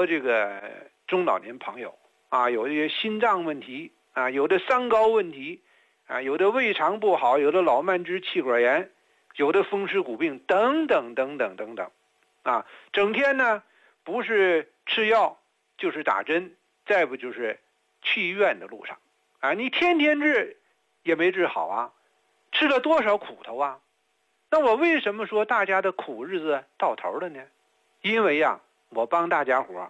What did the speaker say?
多这个中老年朋友啊，有一些心脏问题啊，有的三高问题啊，有的胃肠不好，有的老慢支、气管炎，有的风湿骨病等等等等等等，啊，整天呢不是吃药就是打针，再不就是去医院的路上，啊，你天天治也没治好啊，吃了多少苦头啊？那我为什么说大家的苦日子到头了呢？因为呀，我帮大家伙